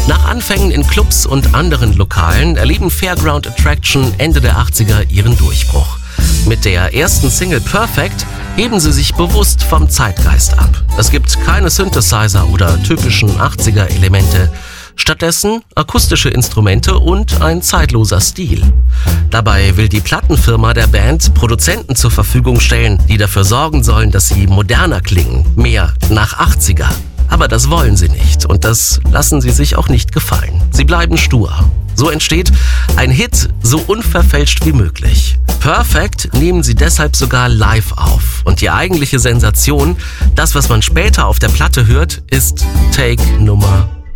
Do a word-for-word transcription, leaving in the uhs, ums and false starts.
Nach Anfängen in Clubs und anderen Lokalen erleben Fairground Attraction Ende der achtziger ihren Durchbruch. Mit der ersten Single Perfect heben sie sich bewusst vom Zeitgeist ab. Es gibt keine Synthesizer oder typischen achtziger-Elemente. Stattdessen akustische Instrumente und ein zeitloser Stil. Dabei will die Plattenfirma der Band Produzenten zur Verfügung stellen, die dafür sorgen sollen, dass sie moderner klingen, mehr nach achtziger. Aber das wollen sie nicht und das lassen sie sich auch nicht gefallen. Sie bleiben stur. So entsteht ein Hit so unverfälscht wie möglich. Perfect nehmen sie deshalb sogar live auf. Und die eigentliche Sensation, das was man später auf der Platte hört, ist Take Nummer